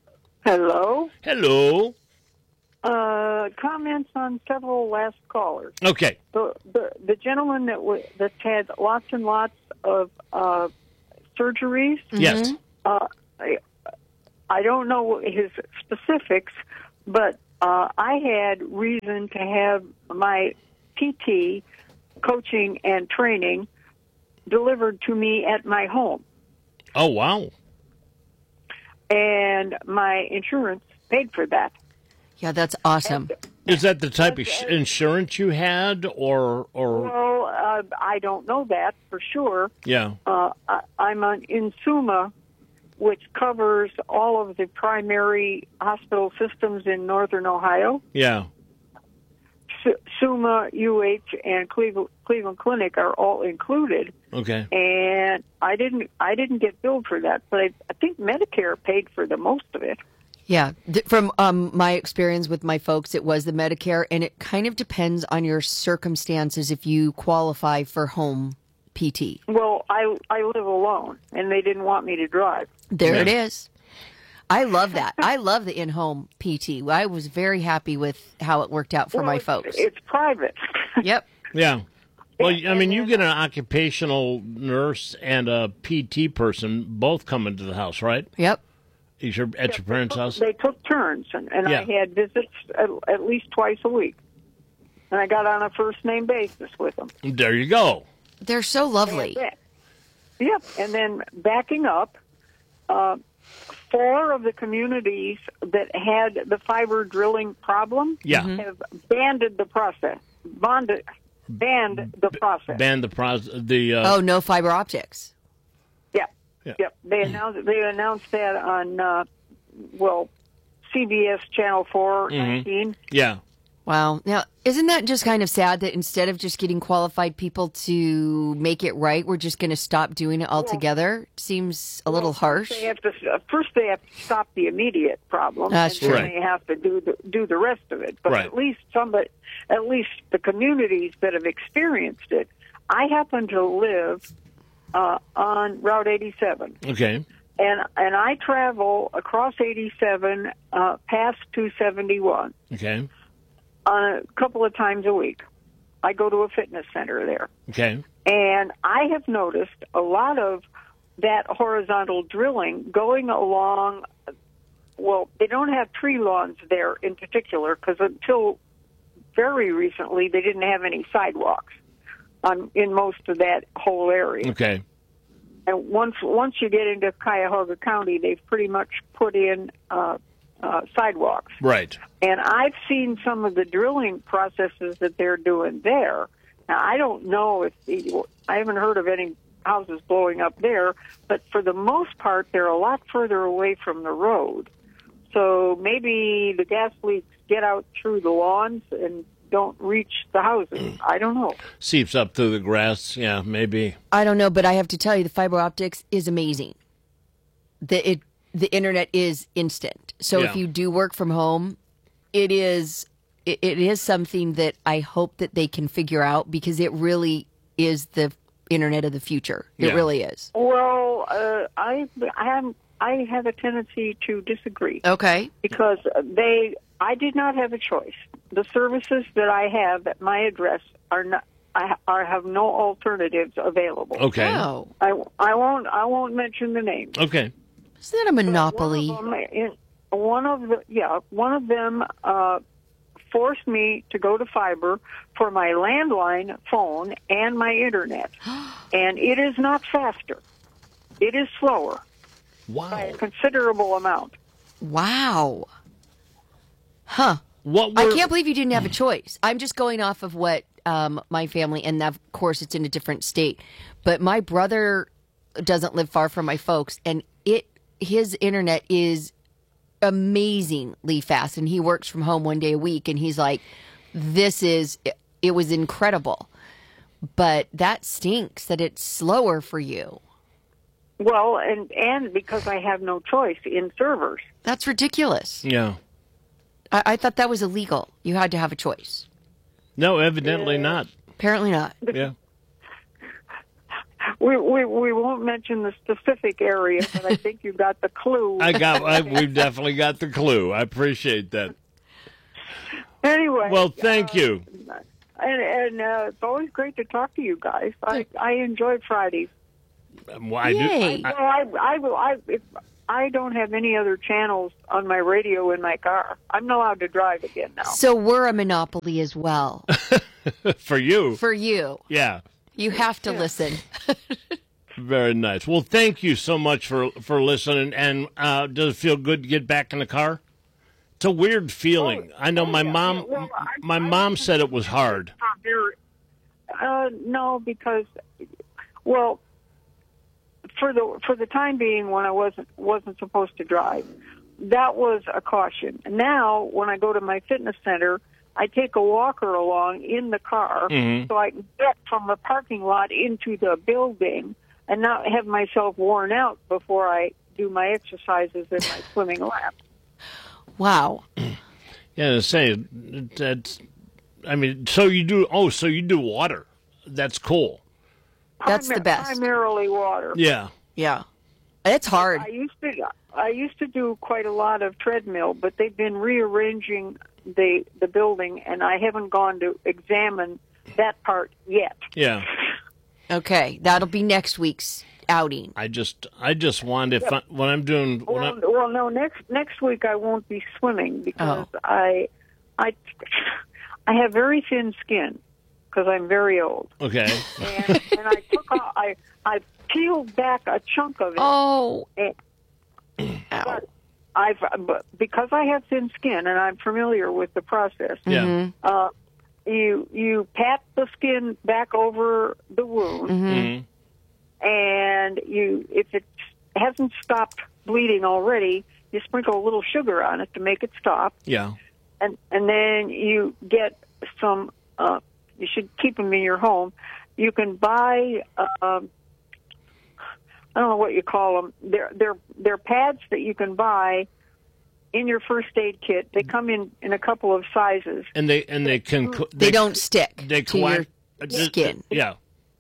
J: Hello.
A: Hello.
J: Uh, comments on several last callers.
A: Okay.
J: The the, the gentleman that w- that had lots and lots of uh, surgeries.
A: Yes.
J: Uh, I, I don't know his specifics, but uh, I had reason to have my P T coaching and training delivered to me at my home,
A: Oh, wow.
J: and my insurance paid for that.
B: Yeah, that's awesome.
A: Is that the type of sh- insurance you had, or or
J: Well, uh, I don't know that for sure.
A: yeah?
J: Uh, I, I'm on Insuma, which covers all of the primary hospital systems in northern Ohio.
A: Yeah.
J: S- Suma, U H, and Cleveland, Cleveland Clinic are all included.
A: Okay.
J: And I didn't, I didn't get billed for that, but I, I think Medicare paid for the most of it.
B: Yeah, th- from um, my experience with my folks, it was the Medicare, and it kind of depends on your circumstances if you qualify for home P T.
J: Well, I, I live alone, and they didn't want me to drive.
B: There
A: Yeah.
B: it is. I love that. I love the in-home P T. I was very happy with how it worked out for
J: Well,
B: my
J: it's-
B: folks.
J: It's private.
B: Yep.
A: Yeah. Well, I mean, you get an occupational nurse and a P T person both come into the house, right?
B: Yep.
A: Is your, at your parents' house?
J: They took turns, and, and
A: Yeah.
J: I had visits at, at least twice a week. And I got on a first-name basis with them.
A: There you go.
B: They're so lovely.
J: That's it. Yep. And then backing up, uh, four of the communities that had the fiber drilling problem
A: Yeah.
J: have banded the process. Bonded, banned the process.
A: Ban the pros the. Uh,
B: Oh, no fiber optics.
J: Yep.
A: Yeah.
J: Yep. They announced they announced that on uh, well, C B S Channel Four
A: Mhm.
J: nineteen.
A: Yeah.
B: Wow. Now, isn't that just kind of sad that instead of just getting qualified people to make it right, we're just going to stop doing it altogether? Seems a little harsh.
J: They have to, uh, first, they have to stop the immediate problem,
B: That's
J: and then
B: true.
J: they have to do the, do the rest of it. But
A: Right.
J: at least somebody, at least the communities that have experienced it. I happen to live uh, on Route eighty-seven.
A: Okay.
J: And and I travel across eighty-seven uh, past two seventy-one
A: Okay.
J: on a couple of times a week. I go to a fitness center there.
A: Okay.
J: And I have noticed a lot of that horizontal drilling going along. Well, they don't have tree lawns there in particular because until very recently they didn't have any sidewalks on in most of that whole area.
A: Okay.
J: And once once you get into Cuyahoga County, they've pretty much put in uh, uh, sidewalks.
A: Right.
J: And I've seen some of the drilling processes that they're doing there. Now, I don't know if the, I haven't heard of any houses blowing up there, but for the most part, they're a lot further away from the road. So maybe the gas leaks get out through the lawns and don't reach the houses. I don't know.
A: Seeps up through the grass. Yeah, maybe.
B: I don't know, but I have to tell you, the fiber optics is amazing. The it the internet is instant. So
A: Yeah.
B: if you do work from home, it is it, it is something that I hope that they can figure out because it really is the internet of the future. It
A: Yeah.
B: really is.
J: Well, uh, I I have I have a tendency to disagree.
B: Okay.
J: Because they, I did not have a choice. The services that I have at my address are not. I are, have no alternatives available.
A: Okay.
B: Oh.
J: I, I won't. I won't mention the name.
A: Okay.
B: Isn't that a monopoly?
J: One of them, in, one of the yeah, one of them uh, forced me to go to fiber for my landline phone and my internet, and it is not faster. It is slower
A: Wow.
J: by a considerable amount.
B: Wow. Huh.
A: What
B: I
A: were-
B: can't believe you didn't have a choice. I'm just going off of what um, my family, and of course it's in a different state. But my brother doesn't live far from my folks, and it his internet is amazingly fast. And he works from home one day a week, and he's like, "This is it was incredible." But that stinks that it's slower for you.
J: Well, and and because I have no choice in servers.
B: That's ridiculous.
A: Yeah.
B: I, I thought that was illegal. You had to have a choice.
A: No, evidently not.
B: Apparently not.
A: Yeah.
J: We, we we won't mention the specific area, but I think you got the clue.
A: I got. I, we've definitely got the clue. I appreciate that.
J: Anyway.
A: Well, thank you.
J: And, and uh, it's always great to talk to you guys. I, I enjoy Fridays.
A: Um, well, I do.
B: Yay.
J: Well,
A: I,
J: I, I, I, if I don't have any other channels on my radio in my car. I'm allowed to drive again now.
B: So we're a monopoly as well.
A: for you.
B: For you.
A: Yeah.
B: You have to listen.
A: Very nice. Well, thank you so much for for listening. And uh, does it feel good to get back in the car? It's a weird feeling. I know my mom.
J: Well, I-
A: My
J: I
A: mom
J: was-
A: said it was hard.
J: Uh, no, because, well, for the for the time being, when I wasn't wasn't supposed to drive, that was a caution. Now, when I go to my fitness center, I take a walker along in the car
A: Mhm.
J: so I can get from the parking lot into the building and not have myself worn out before I do my exercises in my swimming lap.
B: Wow.
A: Yeah, to say that's. I mean, so you do. Oh, so you do water. That's cool.
B: That's the
J: Primar-
B: best.
J: Primarily water.
A: Yeah.
B: Yeah. It's hard.
J: I used to I used to do quite a lot of treadmill, but they've been rearranging the the building, and I haven't gone to examine that part yet.
A: Yeah.
B: Okay. That'll be next week's outing.
A: I just, I just want if I, when I'm doing. When
J: Well,
A: I,
J: well, no, next next week I won't be swimming because
B: Oh.
J: I I I have very thin skin because I'm very old,
A: okay.
J: and, and I took off, I I peeled back a chunk of it.
B: Oh.
J: and-
B: Ow.
J: but I've but because I have thin skin and I'm familiar with the process.
A: Yeah.
B: Mhm.
J: Uh, you you pat the skin back over the wound,
A: Mhm.
J: and you if it hasn't stopped bleeding already, you sprinkle a little sugar on it to make it stop.
A: Yeah.
J: and and then you get some. Uh, you should keep them in your home. You can buy. Uh, I don't know what you call them. They're they're they're pads that you can buy in your first aid kit. They come in, in a couple of sizes,
A: and they and they can
B: they, they don't stick
A: they
B: to your skin.
A: Yeah.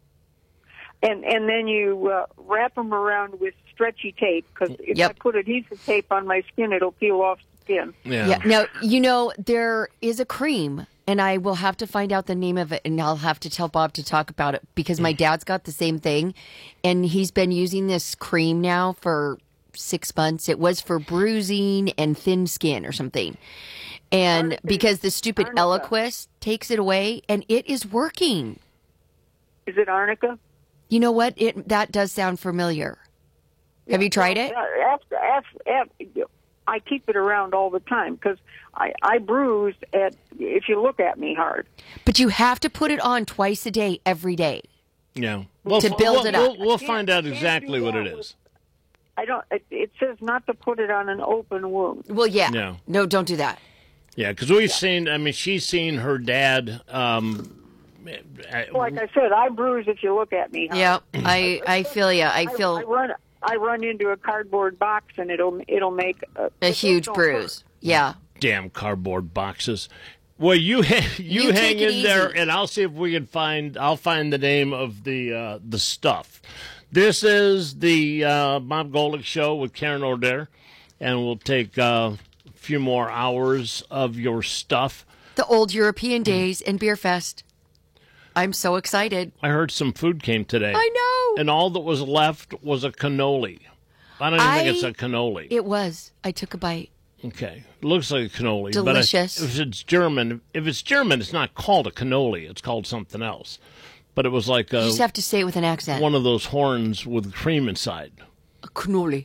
J: And and then you uh, wrap them around with stretchy tape, because if
B: yep.
J: I put adhesive tape on my skin, it'll peel off the skin.
A: Yeah.
B: yeah. Now, you know, there is a cream, and I will have to find out the name of it, and I'll have to tell Bob to talk about it, because my dad's got the same thing, and he's been using this cream now for six months. It was for bruising and thin skin or something. And Arnica. Because the stupid Arnica. Eliquis takes it away, and it is working.
J: Is it Arnica?
B: You know what? It that does sound familiar. Yeah. Have you tried it?
J: After, after, after, I keep it around all the time, because I, I bruise at if you look at me hard.
B: But you have to put it on twice a day, every day.
A: Yeah. Well,
B: to build
A: we'll,
B: it up.
A: We'll, we'll find out exactly what it is.
J: I don't. It, it says not to put it on an open wound.
B: Well, yeah.
A: No,
B: no don't do that.
A: Yeah, because we've yeah. seen. I mean, she's seen her dad. Um,
J: like I said, I bruise if you look at me. Huh?
B: Yeah, I I feel you. I feel.
J: I, I run. I run into a cardboard box, and it'll it'll make a,
B: a huge bruise. Yeah.
A: Damn cardboard boxes. Well, you ha- you, you hang in there, and I'll see if we can find. I'll find the name of the uh, the stuff. This is the uh, Bob Golick Show with Karen O'Dare, and we'll take uh, a few more hours of your stuff.
B: The old European days and Beer Fest. I'm so excited.
A: I heard some food came today.
B: I know.
A: And all that was left was a cannoli. I don't even I, think it's a cannoli.
B: It was. I took a bite.
A: Okay. It looks like a cannoli.
B: Delicious.
A: But I, if it's German, if it's German, it's not called a cannoli. It's called something else. But it was like a...
B: You just have to say it with an accent.
A: One of those horns with cream inside.
B: A cannoli.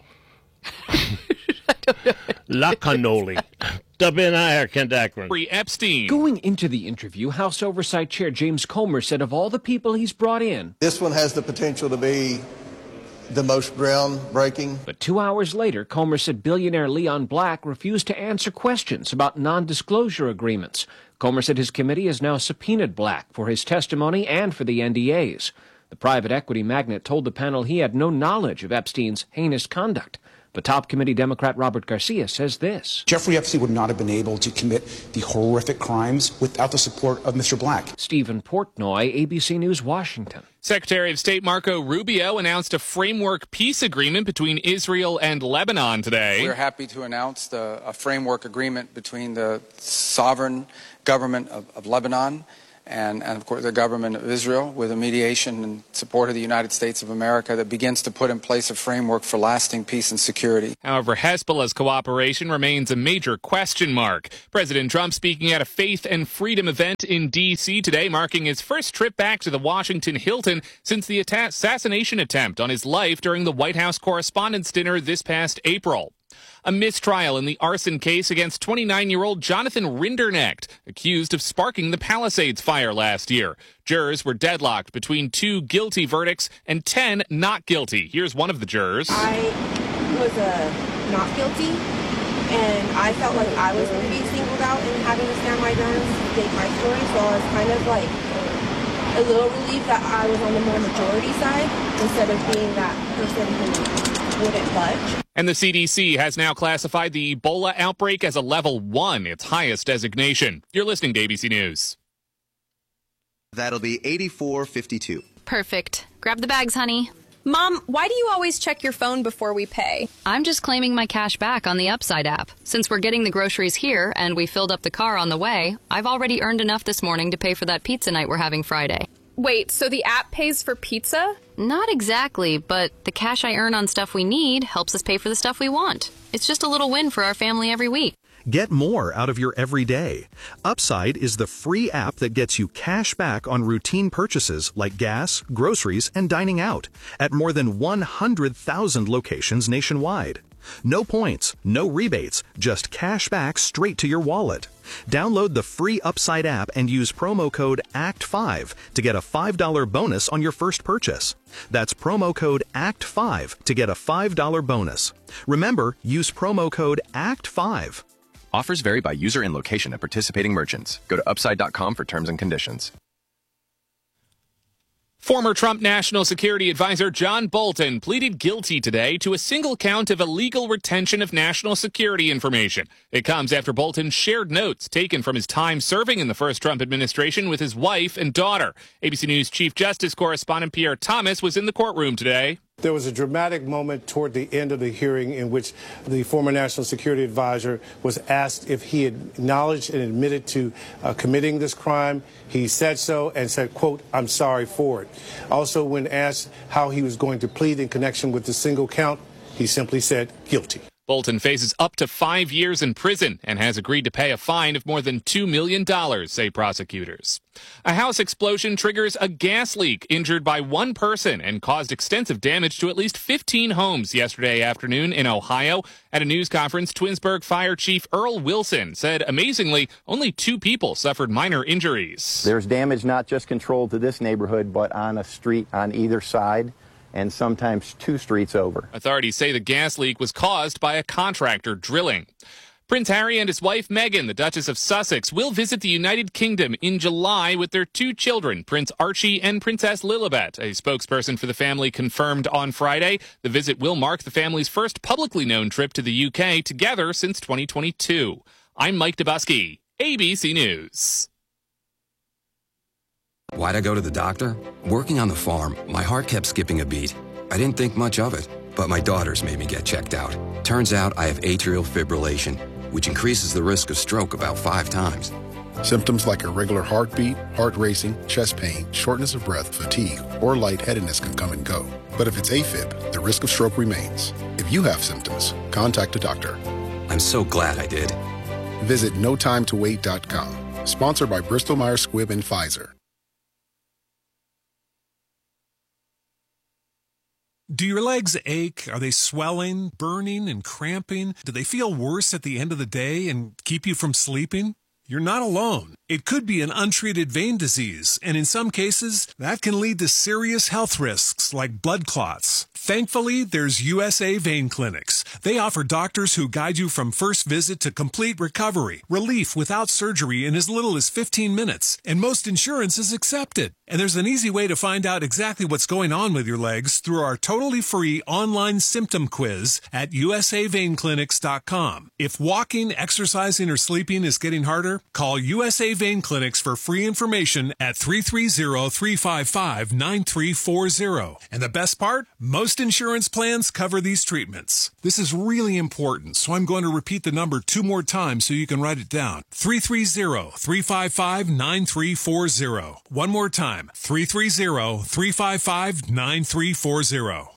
A: La cannoli. W N I R, Kent Akron.
K: Free Epstein.
L: Going into the interview, House Oversight Chair James Comer said of all the people he's brought in,
M: this one has the potential to be the most groundbreaking.
L: But two hours later, Comer said billionaire Leon Black refused to answer questions about non-disclosure agreements. Comer said his committee has now subpoenaed Black for his testimony and for the N D As. The private equity magnate told the panel he had no knowledge of Epstein's heinous conduct. But top committee Democrat Robert Garcia says this.
N: Jeffrey Epstein would not have been able to commit the horrific crimes without the support of Mister Black.
L: Stephen Portnoy, A B C News, Washington.
K: Secretary of State Marco Rubio announced a framework peace agreement between Israel and Lebanon today.
O: We're happy to announce the, a framework agreement between the sovereign government of, of Lebanon And, and, of course, the government of Israel, with a mediation and support of the United States of America that begins to put in place a framework for lasting peace and security.
K: However, Hezbollah's cooperation remains a major question mark. President Trump speaking at a Faith and Freedom event in D C today, marking his first trip back to the Washington Hilton since the atta- assassination attempt on his life during the White House Correspondents' Dinner this past April. A mistrial in the arson case against twenty-nine-year-old Jonathan Rinderknecht, accused of sparking the Palisades fire last year. Jurors were deadlocked between two guilty verdicts and ten not guilty. Here's one of the jurors.
P: I was uh, not guilty, and I felt like I was going to be singled out and having to stand my ground and state my story, so I was kind of like a little relieved that I was on the more majority side instead of being that person who wouldn't budge.
K: And the C D C has now classified the Ebola outbreak as a level one, its highest designation. You're listening to A B C News.
Q: That'll be eighty-four fifty-two.
R: Perfect. Grab the bags, honey.
S: Mom, why do you always check your phone before we pay?
R: I'm just claiming my cash back on the Upside app. Since we're getting the groceries here and we filled up the car on the way, I've already earned enough this morning to pay for that pizza night we're having Friday.
S: Wait, so the app pays for pizza?
R: Not exactly, but the cash I earn on stuff we need helps us pay for the stuff we want. It's just a little win for our family every week.
T: Get more out of your everyday. Upside is the free app that gets you cash back on routine purchases like gas, groceries, and dining out at more than one hundred thousand locations nationwide. No points, no rebates, just cash back straight to your wallet. Download the free Upside app and use promo code A C T five to get a five dollars bonus on your first purchase. That's promo code A C T five to get a five dollars bonus. Remember, use promo code A C T five.
U: Offers vary by user and location at participating merchants. Go to upside dot com for terms and conditions.
K: Former Trump National Security Advisor John Bolton pleaded guilty today to a single count of illegal retention of national security information. It comes after Bolton shared notes taken from his time serving in the first Trump administration with his wife and daughter. A B C News Chief Justice correspondent Pierre Thomas was in the courtroom today.
V: There was a dramatic moment toward the end of the hearing in which the former National Security Advisor was asked if he had acknowledged and admitted to uh, committing this crime. He said so and said, quote, "I'm sorry for it." Also, when asked how he was going to plead in connection with the single count, he simply said guilty.
K: Bolton faces up to five years in prison and has agreed to pay a fine of more than two million dollars, say prosecutors. A house explosion triggers a gas leak, injured by one person and caused extensive damage to at least fifteen homes yesterday afternoon in Ohio. At a news conference, Twinsburg Fire Chief Earl Wilson said, amazingly, only two people suffered minor injuries.
W: There's damage not just controlled to this neighborhood, but on a street on either side, and sometimes two streets over.
K: Authorities say the gas leak was caused by a contractor drilling. Prince Harry and his wife Meghan, the Duchess of Sussex, will visit the United Kingdom in July with their two children, Prince Archie and Princess Lilibet. A spokesperson for the family confirmed on Friday the visit will mark the family's first publicly known trip to the U K together since twenty twenty-two. I'm Mike Dubusky, A B C News.
X: Why'd I go to the doctor? Working on the farm, my heart kept skipping a beat. I didn't think much of it, but my daughters made me get checked out. Turns out I have atrial fibrillation, which increases the risk of stroke about five times.
N: Symptoms like irregular heartbeat, heart racing, chest pain, shortness of breath, fatigue, or lightheadedness can come and go. But if it's AFib, the risk of stroke remains. If you have symptoms, contact a doctor.
X: I'm so glad I did.
N: Visit no time to wait dot com. Sponsored by Bristol Myers Squibb and Pfizer.
Y: Do your legs ache? Are they swelling, burning, and cramping? Do they feel worse at the end of the day and keep you from sleeping? You're not alone. It could be an untreated vein disease, and in some cases, that can lead to serious health risks like blood clots. Thankfully, there's U S A Vein Clinics. They offer doctors who guide you from first visit to complete recovery, relief without surgery in as little as fifteen minutes, and most insurance is accepted. And there's an easy way to find out exactly what's going on with your legs through our totally free online symptom quiz at U S A vein clinics dot com. If walking, exercising, or sleeping is getting harder, call U S A Vein Clinics for free information at three three zero, three five five, nine three four zero. And the best part? Most insurance plans cover these treatments. This is really important, so I'm going to repeat the number two more times so you can write it down. three three zero, three five five, nine three four zero. One more time, three three zero, three five five, nine three four zero.